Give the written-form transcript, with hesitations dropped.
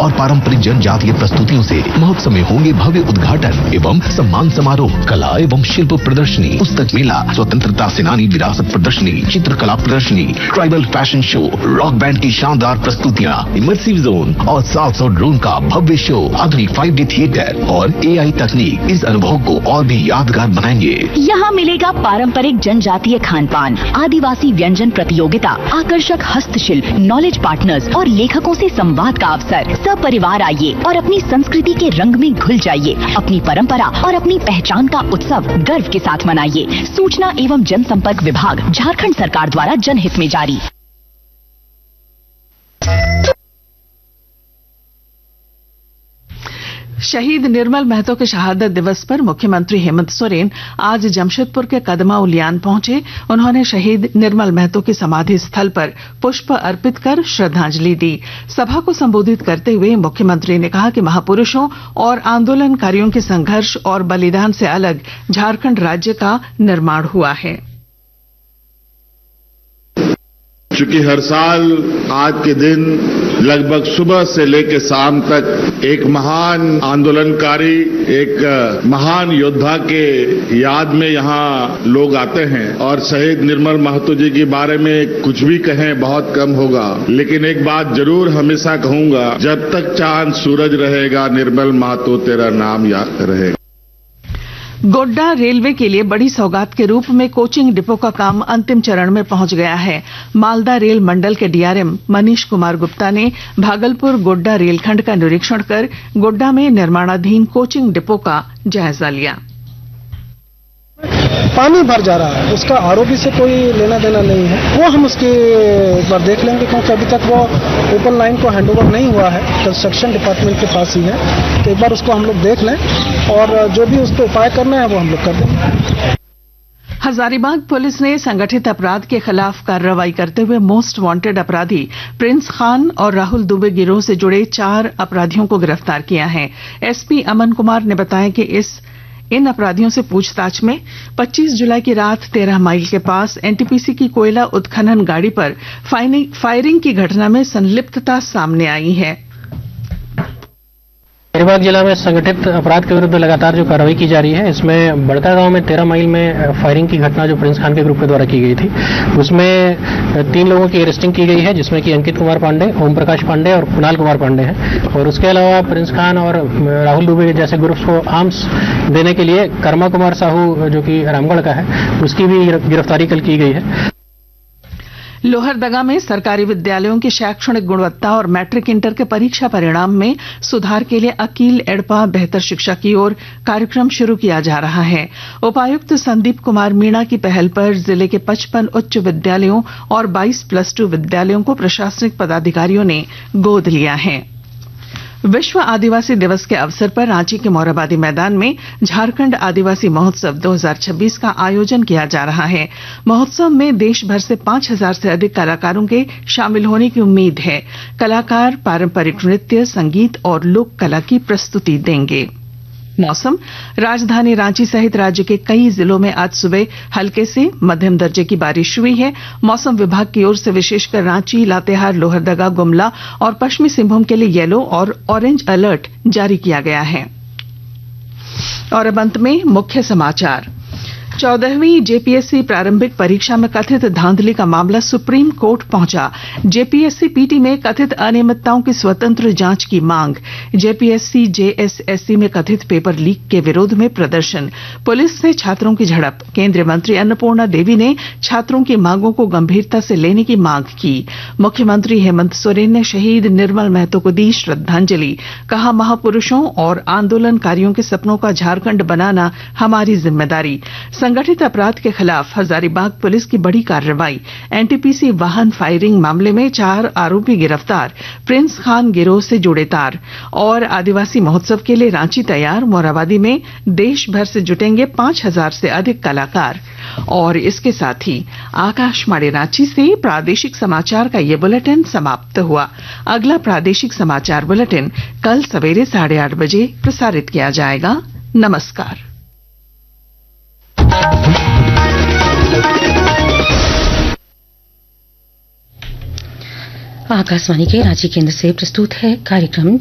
और पारंपरिक जनजातीय प्रस्तुतियों से महोत्सव में होंगे भव्य उद्घाटन एवं सम्मान समारोह, कला एवं शिल्प प्रदर्शनी, पुस्तक मेला, स्वतंत्रता सेनानी विरासत प्रदर्शनी, चित्रकला प्रदर्शनी, tribal fashion show, rock band की शानदार प्रस्तुतियाँ, इमर्सिव जोन और 700 ड्रोन का भव्य शो, आधुनिक 5D थिएटर और AI तकनीक इस अनुभव को और भी यादगार बनाएंगे। यहाँ मिलेगा पारंपरिक जनजातीय खान पान, आदिवासी व्यंजन प्रतियोगिता, आकर्षक हस्तशिल्प, नॉलेज पार्टनर्स और लेखकों से संवाद का अवसर। सब परिवार आइए और अपनी संस्कृति के रंग में घुल जाइए। अपनी परंपरा और अपनी पहचान का उत्सव गर्व के साथ मनाइए। सूचना एवं जनसंपर्क विभाग, झारखंड सरकार द्वारा जनहित में जारी। शहीद निर्मल महतो के शहादत दिवस पर मुख्यमंत्री हेमंत सोरेन आज जमशेदपुर के कदमा उलियान पहुंचे। उन्होंने शहीद निर्मल महतो की समाधि स्थल पर पुष्प अर्पित कर श्रद्धांजलि दी। सभा को संबोधित करते हुए मुख्यमंत्री ने कहा कि महापुरुषों और आंदोलनकारियों के संघर्ष और बलिदान से अलग झारखंड राज्य का निर्माण हुआ है। चूंकि हर साल आज के दिन लगभग सुबह से लेकर शाम तक एक महान आंदोलनकारी, एक महान योद्धा के याद में यहाँ लोग आते हैं और शहीद निर्मल महतो जी के बारे में कुछ भी कहें बहुत कम होगा, लेकिन एक बात जरूर हमेशा कहूंगा, जब तक चांद सूरज रहेगा निर्मल महतो तेरा नाम याद रहेगा। गोड्डा रेलवे के लिए बड़ी सौगात के रूप में कोचिंग डिपो का काम अंतिम चरण में पहुंच गया है। मालदा रेल मंडल के DRM मनीष कुमार गुप्ता ने भागलपुर गोड्डा रेलखंड का निरीक्षण कर गोड्डा में निर्माणाधीन कोचिंग डिपो का जायजा लिया। पानी भर जा रहा है, उसका ROB से कोई लेना देना नहीं है, वो हम उसके एक बार देख लेंगे, क्योंकि अभी तक वो ओपन लाइन को हैंडओवर नहीं हुआ है, कंस्ट्रक्शन डिपार्टमेंट के पास ही है। तो एक बार उसको हम लोग देख लें और जो भी उस पर उपाय करना है वो हम लोग कर देंगे। हजारीबाग पुलिस ने संगठित अपराध के खिलाफ कार्रवाई करते हुए मोस्ट वांटेड अपराधी प्रिंस खान और राहुल दुबे गिरोह से जुड़े 4 अपराधियों को गिरफ्तार किया है। SP अमन कुमार ने बताया कि इन अपराधियों से पूछताछ में 25 जुलाई की रात 13 माइल के पास NTPC की कोयला उत्खनन गाड़ी पर फायरिंग की घटना में संलिप्तता सामने आई है। हजारीबाग जिला में संगठित अपराध के विरुद्ध लगातार जो कार्रवाई की जा रही है, इसमें बड़का गांव में 13 माइल में फायरिंग की घटना जो प्रिंस खान के ग्रुप के द्वारा की गई थी, उसमें 3 लोगों की अरेस्टिंग की गई है, जिसमें कि अंकित कुमार पांडे, ओम प्रकाश पांडे और कुणाल कुमार पांडे हैं। और उसके अलावा प्रिंस खान और राहुल दुबे जैसे ग्रुप्स को आर्म्स देने के लिए कर्मा कुमार साहू जो कि रामगढ़ का है, उसकी भी गिरफ्तारी कल की गई है। लोहरदगा में सरकारी विद्यालयों की शैक्षणिक गुणवत्ता और मैट्रिक इंटर के परीक्षा परिणाम में सुधार के लिए अकील एडपा बेहतर शिक्षा की ओर कार्यक्रम शुरू किया जा रहा है। उपायुक्त संदीप कुमार मीणा की पहल पर जिले के 55 उच्च विद्यालयों और 22 +2 विद्यालयों को प्रशासनिक पदाधिकारियों ने गोद लिया है। विश्व आदिवासी दिवस के अवसर पर रांची के मोरहाबादी मैदान में झारखंड आदिवासी महोत्सव 2026 का आयोजन किया जा रहा है। महोत्सव में देश भर से 5000 से अधिक कलाकारों के शामिल होने की उम्मीद है। कलाकार पारंपरिक नृत्य, संगीत और लोक कला की प्रस्तुति देंगे। मौसम। राजधानी रांची सहित राज्य के कई जिलों में आज सुबह हल्के से मध्यम दर्जे की बारिश हुई है। मौसम विभाग की ओर से विशेषकर रांची, लातेहार, लोहरदगा, गुमला और पश्चिमी सिंहभूम के लिए येलो और ऑरेंज अलर्ट जारी किया गया है। और अब अंत में मुख्य समाचार। 14वीं जेपीएससी प्रारंभिक परीक्षा में कथित धांधली का मामला सुप्रीम कोर्ट पहुंचा। जेपीएससी पीटी में कथित अनियमितताओं की स्वतंत्र जांच की मांग। जेपीएससी जेएसएससी में कथित पेपर लीक के विरोध में प्रदर्शन। पुलिस से छात्रों की झड़प। केंद्रीय मंत्री अन्नपूर्णा देवी ने छात्रों की मांगों को गंभीरता से लेने की मांग की। मुख्यमंत्री हेमंत सोरेन ने शहीद निर्मल महतो को दी श्रद्धांजलि। कहा, महापुरुषों और आंदोलनकारियों के सपनों का झारखंड बनाना हमारी जिम्मेदारी। संगठित अपराध के खिलाफ हजारीबाग पुलिस की बड़ी कार्रवाई। एनटीपीसी वाहन फायरिंग मामले में 4 आरोपी गिरफ्तार। प्रिंस खान गिरोह से जुड़े तार। और आदिवासी महोत्सव के लिए रांची तैयार। मोरहाबादी में देश भर से जुटेंगे 5000 से अधिक कलाकार। और इसके साथ ही आकाशवाणी रांची से प्रादेशिक समाचार का ये बुलेटिन समाप्त हुआ। अगला प्रादेशिक समाचार बुलेटिन कल सवेरे 8:30 बजे प्रसारित किया जाएगा। नमस्कार। आकाशवाणी के रांची केंद्र से प्रस्तुत है कार्यक्रम